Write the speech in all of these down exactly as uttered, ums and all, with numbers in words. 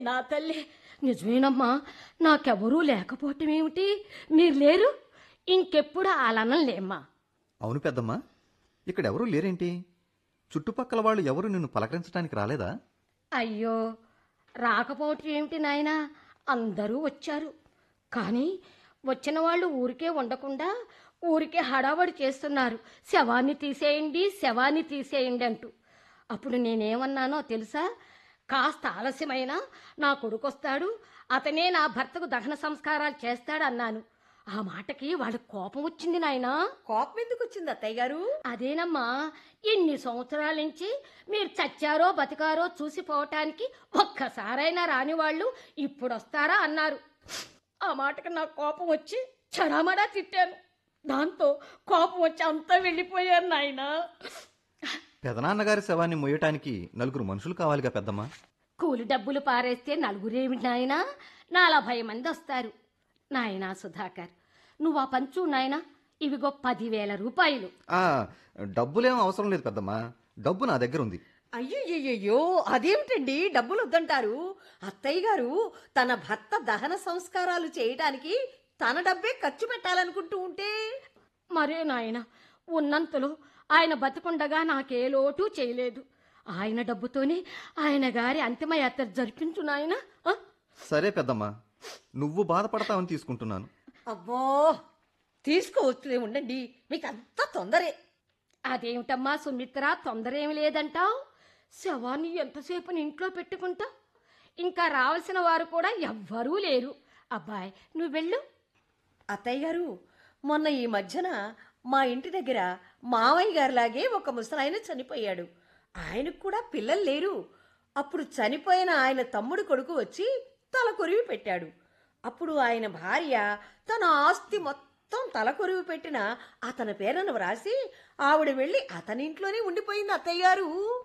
నా తల్లి, నిజమేనమ్మా. నాకెవరూ లేకపోవటం ఏమిటి? మీరు లేరు, ఇంకెప్పుడు అలానలేమ్మా. అవును పెద్దమ్మా, ఇక్కడెవరూ లేరేంటి? చుట్టుపక్కల వాళ్ళు ఎవరు నిన్ను పలకరించడానికి రాలేదా? అయ్యో, రాకపోవటం ఏమిటి నాయనా, అందరూ వచ్చారు. కానీ వచ్చిన వాళ్ళు ఊరికే ఉండకుండా ఊరికే హడావడి చేస్తున్నారు. శవాన్ని తీసేయండి, శవాన్ని తీసేయండి అంటూ. అప్పుడు నేనేమన్నానో తెలుసా? కాస్త ఆలస్యమైనా నా కొడుకొస్తాడు, అతనే నా భర్తకు దహన సంస్కారాలు చేస్తాడు అన్నాను. ఆ మాటకి వాళ్ళకి కోపం వచ్చింది నాయనా. కోపం ఎందుకు వచ్చింది అత్తయ్య గారు? అదేనమ్మా, ఇన్ని సంవత్సరాల నుంచి మీరు చచ్చారో బతికారో చూసిపోవటానికి ఒక్కసారైనా రాని వాళ్ళు ఇప్పుడు వస్తారా అన్నారు. ఆ మాటకి నాకు కోపం వచ్చి చడామడా తిట్టాను. దాంతో కోపం వచ్చి అంతా వెళ్ళిపోయారు నాయనా. పెదనాన్నగారి శవాన్ని మొయ్యటానికి నలుగురు మనుషులు కావాలిగా పెద్దమ్మా. కూలి డబ్బులు పారేస్తే నలుగురేమి నాయనా, నలభై మంది వస్తారు. నాయనా సుధాకర్, నువ్వు ఆ పంచు నాయనా, ఇవిగో పదివేల రూపాయలు. ఆ డబ్బులేం అవసరం లేదు పెద్దమ్మా, డబ్బు నా దగ్గర ఉంది. అయ్యయ్యో, అదేమిటండి డబ్బులు వద్దంటారు? అత్తయ్య గారు తన భర్త దహన సంస్కారాలు చేయటానికి తన డబ్బే ఖర్చు పెట్టాలనుకుంటూ ఉంటే. మరే నాయన, ఉన్నంతలో ఆయన బతికుండగా నాకే లోటు చేయలేదు. ఆయన డబ్బుతోనే ఆయన గారి అంతిమయాత్ర జరిపించు నాయన. సరే పెద్దమ్మా, నువ్వు బాధపడతావని తీసుకుంటున్నాను. అబ్బో, తీసుకోవచ్చులే ఉండండి, మీకు అంతా తొందరే. అదేమిటమ్మా సుమిత్ర, తొందర ఏమి లేదంటావు? శవాన్ని ఎంతసేపు ఇంట్లో పెట్టుకుంటా? ఇంకా రావాల్సిన వారు కూడా ఎవ్వరూ లేరు. అబ్బాయి, నువ్వు వెళ్ళు. అత్తయ్య గారు, మొన్న ఈ మధ్యన మా ఇంటి దగ్గర మావయ్య గారిలాగే ఒక ముసలాయన చనిపోయాడు. ఆయనకు కూడా పిల్లలు లేరు. అప్పుడు చనిపోయిన ఆయన తమ్ముడు కొడుకు వచ్చి తల కొరివి పెట్టాడు. అప్పుడు ఆయన భార్య తన ఆస్తి మొత్తం తల కొరివి పెట్టిన అతని పేరును వ్రాసి ఆవిడ వెళ్ళి అతని ఇంట్లోనే ఉండిపోయింది అత్తయ్య గారు.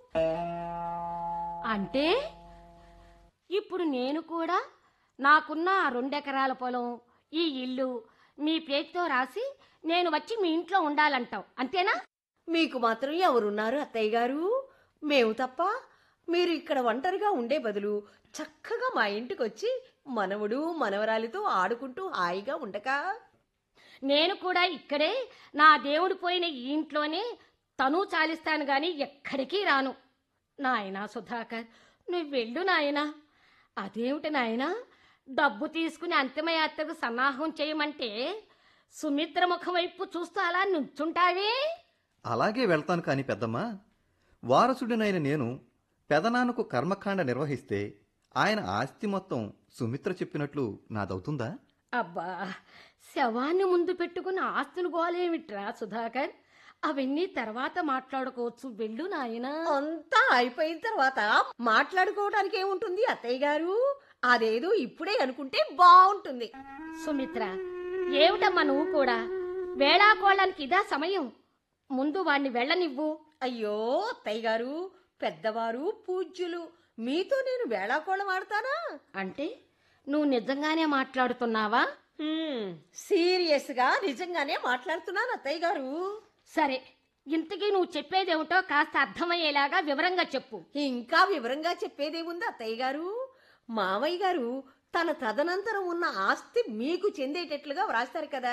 అంటే ఇప్పుడు నేను కూడా నాకున్న ఆ రెండెకరాల పొలం, ఈ ఇల్లు మీ పేరుతో రాసి నేను వచ్చి మీ ఇంట్లో ఉండాలంటావు, అంతేనా? మీకు మాత్రం ఎవరున్నారు అత్తయ్య గారు? మేము తప్ప. మీరు ఇక్కడ ఒంటరిగా ఉండే బదులు చక్కగా మా ఇంటికి వచ్చి మనవడు మనవరాలితో ఆడుకుంటూ హాయిగా ఉండక. నేను కూడా ఇక్కడే నా దేవుడు పోయిన ఈ ఇంట్లోనే తను చాలిస్తాను గాని ఎక్కడికి రాను. నాయనా సుధాకర్, నువ్వు వెళ్ళు నాయనా. అదేమిటి నాయనా, డబ్బు తీసుకుని అంతిమయాత్రకు సన్నాహం చేయమంటే సుమిత్ర ముఖం వైపు చూస్తూ అలా నుంచుంటావే? అలాగే వెళ్తాను కాని పెద్దమ్మా, వారసుడినైన నేను పెదనాన్నకు కర్మకాండ నిర్వహిస్తే ఆయన ఆస్తి మొత్తం సుమిత్ర చెప్పినట్లు నాదవుతుందా? అబ్బా, శవాన్ని ముందు పెట్టుకుని ఆస్తులు గోలేమిట్రా సుధాకర్? అవన్నీ తర్వాత మాట్లాడుకోవచ్చు, వెళ్ళు నాయనా. అంతా అయిపోయిన తర్వాత మాట్లాడుకోవడానికి ఏముంటుంది అత్తయ్య గారు? అదేదో ఇప్పుడే అనుకుంటే బాగుంటుంది. సుమిత్ర, ఏమిటమ్మా నువ్వు కూడా? వేళాకోళానికి ఇదా సమయం? ముందు వాణ్ణి వెళ్ళనివ్వు. అయ్యో అత్తయ్య గారు, పెద్దవారు పూజ్యులు, మీతో నేను వేళాకోళం ఆడతానా? అంటే నువ్వు నిజంగానే మాట్లాడుతున్నావా? సీరియస్ గా నిజంగానే మాట్లాడుతున్నాను అత్తయ్య గారు. సరే, ఇంతకీ నువ్వు చెప్పేదేమిటో కాస్త అర్థమయ్యేలాగా వివరంగా చెప్పు. ఇంకా వివరంగా చెప్పేదేముంది అత్తయ్య గారు? మామయ్య గారు తన తదనంతరం ఉన్న ఆస్తి మీకు చెందేటట్లుగా వ్రాస్తారు కదా,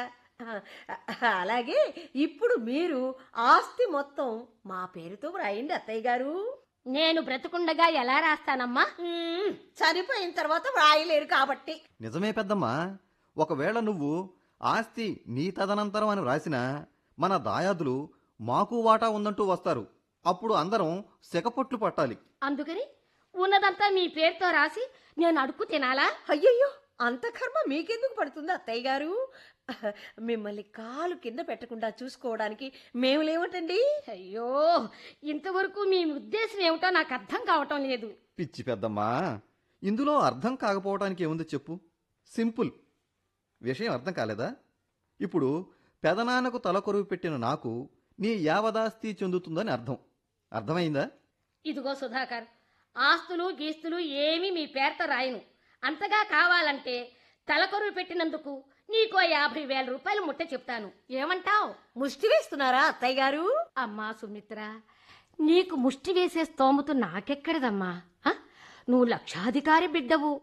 అలాగే ఇప్పుడు మీరు ఆస్తి మొత్తం మా పేరుతో వ్రాయండి అత్తయ్య గారు. నేను బ్రతుకుండగా ఎలా రాస్తానమ్మా? చనిపోయిన తర్వాత వ్రాయలేరు కాబట్టి. నిజమే పెద్దమ్మా, ఒకవేళ నువ్వు ఆస్తి నీ తదనంతరం అని వ్రాసినా మన దాయాదులు మాకు వాటా ఉందంటూ వస్తారు. అప్పుడు అందరం సెకపొట్లు పట్టాలి. అందుకని ఉన్నదంతా మీ పేరుతో రాసి నేను అడుక్కు తినాలా? అయ్యయ్యో, అంత కర్మ మీకెందుకు పడుతుంది అత్తయ్య గారు? మిమ్మల్ని కాలు కింద పెట్టకుండా చూసుకోవడానికి మేము లేవటండి. అయ్యో, ఇంతవరకు మీ ఉద్దేశం ఏమిటో నాకు అర్థం కావటం లేదు. పిచ్చి పెద్దమ్మా, ఇందులో అర్థం కాకపోవటానికి ఏముంది చెప్పు. సింపుల్. విషయం అర్థం కాలేదా? ఇప్పుడు పెదనాన్నకు తలకొరువు పెట్టిన నాకు నీ యావదాస్తి చెందుతుందని అర్థం. అర్థమైందా? ఇదిగో సుధాకర్, ఆస్తులు గీస్తులు ఏమీ మీ పేరుతో రాయను. అంతగా కావాలంటే తలకొరువు పెట్టినందుకు నీకో యాభై వేల రూపాయలు ముట్ట చెప్తాను. ఏమంటావ్? ముష్టి వేస్తున్నారా అత్తయ్య గారు? అమ్మా సుమిత్ర, నీకు ముష్టి వేసే స్తోమత నాకెక్కడదమ్మా. నువ్వు లక్షాధికారి బిడ్డవు.